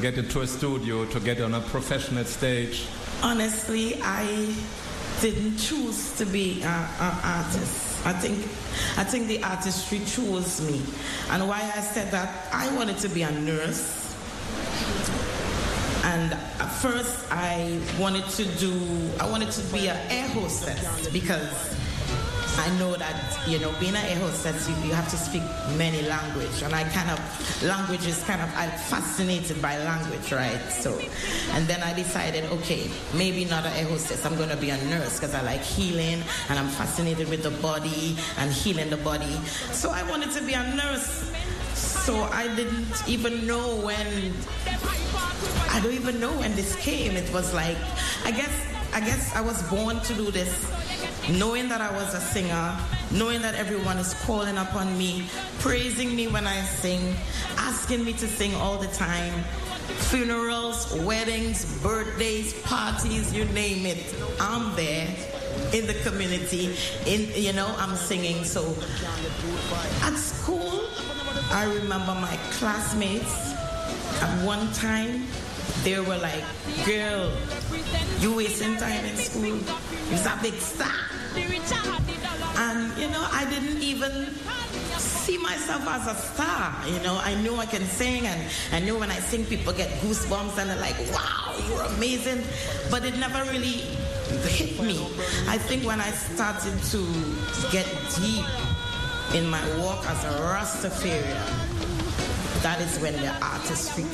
get into a studio, to get on a professional stage? Honestly, I didn't choose to be an artist. I think the artistry chose me. And why I said that, I wanted to be a nurse. And at first I wanted to be an air hostess, because I know that, being an air hostess, you have to speak many languages. And I'm fascinated by language, right? So, and then I decided, okay, maybe not an air hostess, I'm going to be a nurse, because I like healing, and I'm fascinated with the body and healing the body. So I wanted to be a nurse. So I didn't even know when, I don't even know when this came. It was like, I guess I was born to do this, knowing that I was a singer, knowing that everyone is calling upon me, praising me when I sing, asking me to sing all the time. Funerals, weddings, birthdays, parties, you name it, I'm there in the community, I'm singing. So at school, I remember my classmates at one time, they were like, girl, you wasting time in school. You're a big star. And, I didn't even see myself as a star. I knew I can sing, and I knew when I sing, people get goosebumps and they're like, wow, you're amazing. But it never really hit me. I think when I started to get deep in my walk as a Rastafarian, that is when the artistry